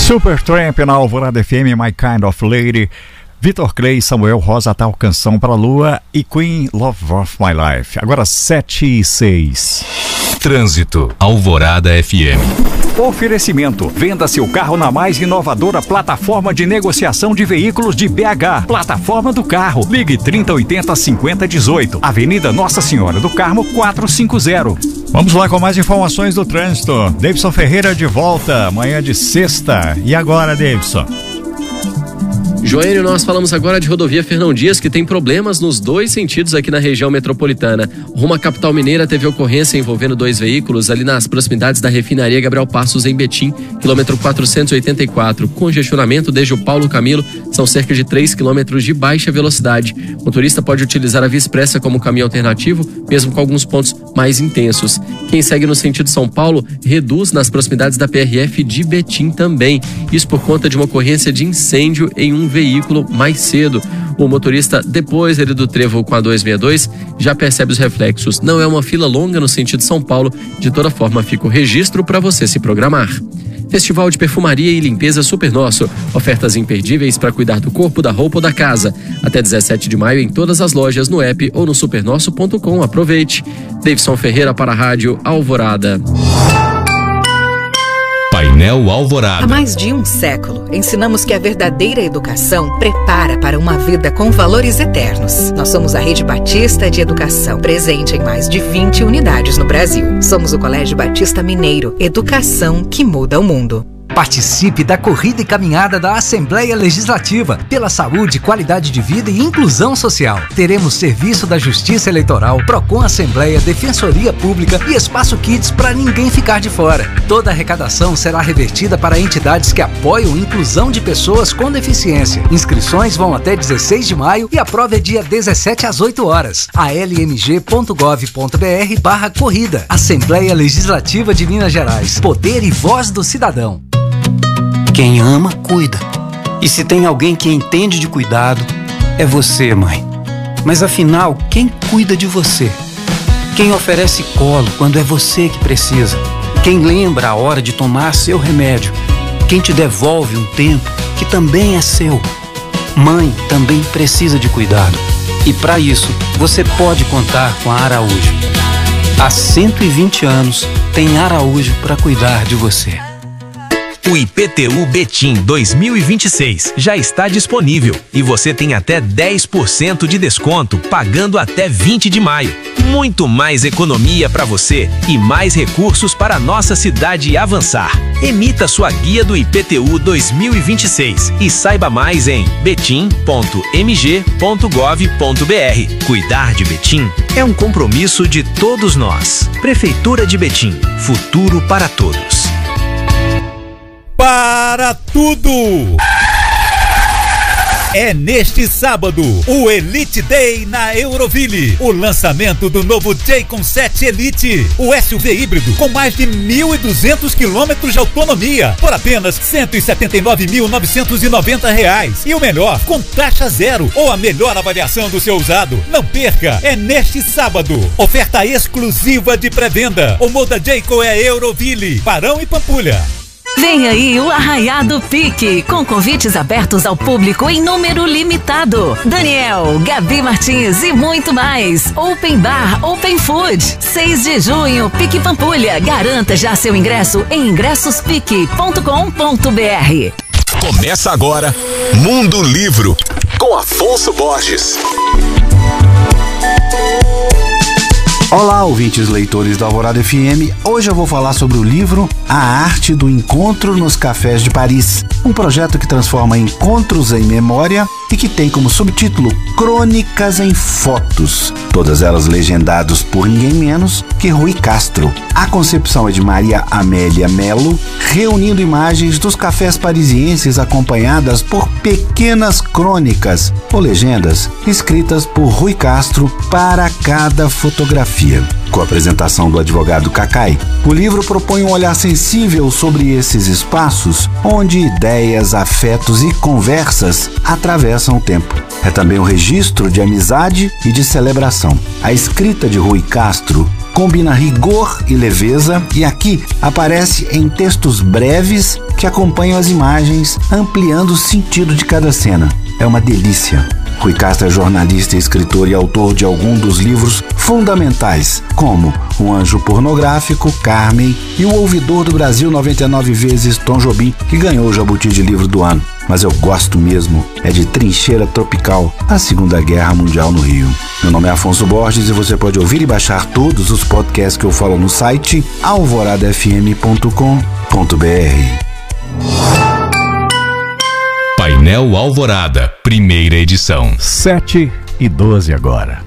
Supertramp na Alvorada FM, My Kind of Lady. Vitor Clay, Samuel Rosa, Tal Canção pra Lua e Queen, Love of My Life. Agora 7:06. Trânsito, Alvorada FM. Oferecimento: venda seu carro na mais inovadora plataforma de negociação de veículos de BH. Plataforma do Carro. Ligue 3080-5018. Avenida Nossa Senhora do Carmo 450. Vamos lá com mais informações do trânsito. Davidson Ferreira de volta, manhã de sexta. E agora, Davidson? Joênio, nós falamos agora de rodovia Fernão Dias, que tem problemas nos dois sentidos aqui na região metropolitana. Rumo à capital mineira teve ocorrência envolvendo dois veículos ali nas proximidades da refinaria Gabriel Passos, em Betim, quilômetro 484. Congestionamento desde o Paulo Camilo, são cerca de 3 quilômetros de baixa velocidade. O motorista pode utilizar a Via Expressa como caminho alternativo, mesmo com alguns pontos mais intensos. Quem segue no sentido São Paulo, reduz nas proximidades da PRF de Betim também. Isso por conta de uma ocorrência de incêndio em um veículo mais cedo. O motorista, depois do trevo com a 262, já percebe os reflexos. Não é uma fila longa no sentido São Paulo. De toda forma, fica o registro para você se programar. Festival de Perfumaria e Limpeza Super Nosso. Ofertas imperdíveis para cuidar do corpo, da roupa ou da casa. Até 17 de maio em todas as lojas, no app ou no supernosso.com. Aproveite. Davidson Ferreira para a Rádio Alvorada. Painel Alvorada. Há mais de um século, ensinamos que a verdadeira educação prepara para uma vida com valores eternos. Nós somos a Rede Batista de Educação, presente em mais de 20 unidades no Brasil. Somos o Colégio Batista Mineiro, educação que muda o mundo. Participe da corrida e caminhada da Assembleia Legislativa pela saúde, qualidade de vida e inclusão social. Teremos serviço da Justiça Eleitoral, Procon Assembleia, Defensoria Pública e Espaço Kids para ninguém ficar de fora. Toda a arrecadação será revertida para entidades que apoiam a inclusão de pessoas com deficiência. Inscrições vão até 16 de maio e a prova é dia 17 às 8 horas. almg.gov.br/corrida. Assembleia Legislativa de Minas Gerais. Poder e voz do cidadão. Quem ama, cuida. E se tem alguém que entende de cuidado, é você, mãe. Mas afinal, quem cuida de você? Quem oferece colo quando é você que precisa? Quem lembra a hora de tomar seu remédio? Quem te devolve um tempo que também é seu? Mãe também precisa de cuidado. E para isso, você pode contar com a Araújo. Há 120 anos, tem Araújo para cuidar de você. O IPTU Betim 2026 já está disponível e você tem até 10% de desconto pagando até 20 de maio. Muito mais economia para você e mais recursos para a nossa cidade avançar. Emita sua guia do IPTU 2026 e saiba mais em betim.mg.gov.br. Cuidar de Betim é um compromisso de todos nós. Prefeitura de Betim, futuro para todos. Para tudo! É neste sábado, o Elite Day na Euroville. O lançamento do novo Jaycon 7 Elite. O SUV híbrido com mais de 1.200 quilômetros de autonomia por apenas R$ 179.990. E o melhor, com taxa zero ou a melhor avaliação do seu usado. Não perca, é neste sábado. Oferta exclusiva de pré-venda. O Moda Jaycon é Euroville, Barão e Pampulha. Vem aí o Arraiado Pique, com convites abertos ao público em número limitado. Daniel, Gabi Martins e muito mais. Open Bar, Open Food. 6 de junho, Pique Pampulha. Garanta já seu ingresso em ingressospique.com.br. Começa agora Mundo Livro, com Afonso Borges. Olá, ouvintes leitores da Alvorada FM. Hoje eu vou falar sobre o livro A Arte do Encontro nos Cafés de Paris, um projeto que transforma encontros em memória e que tem como subtítulo Crônicas em Fotos, todas elas legendadas por ninguém menos que Rui Castro. A concepção é de Maria Amélia Melo, reunindo imagens dos cafés parisienses acompanhadas por pequenas crônicas ou legendas escritas por Rui Castro para cada fotografia. Com a apresentação do advogado Cacai, o livro propõe um olhar sensível sobre esses espaços onde ideias, afetos e conversas atravessam o tempo. É também um registro de amizade e de celebração. A escrita de Rui Castro combina rigor e leveza e aqui aparece em textos breves que acompanham as imagens, ampliando o sentido de cada cena. É uma delícia. Rui Castro é jornalista, escritor e autor de alguns dos livros fundamentais, como O Anjo Pornográfico, Carmen e O Ouvidor do Brasil 99 vezes, Tom Jobim, que ganhou o Jabuti de Livro do Ano. Mas eu gosto mesmo é de Trincheira Tropical, a Segunda Guerra Mundial no Rio. Meu nome é Afonso Borges e você pode ouvir e baixar todos os podcasts que eu falo no site alvoradafm.com.br. Painel Alvorada, primeira edição. 7:12 agora.